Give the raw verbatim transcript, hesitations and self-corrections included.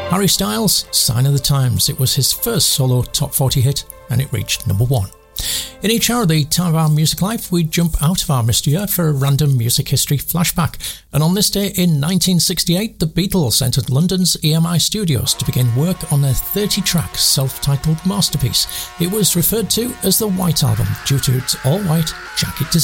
Harry Styles, Sign of the Times. It was his first solo top forty hit and it reached number one. In each hour of the Time of Our Music Life, we jump out of our mystery year for a random music history flashback. And on this day in nineteen sixty-eight, the Beatles entered London's E M I studios to begin work on their thirty-track self-titled masterpiece. It was referred to as the White Album due to its all-white jacket design.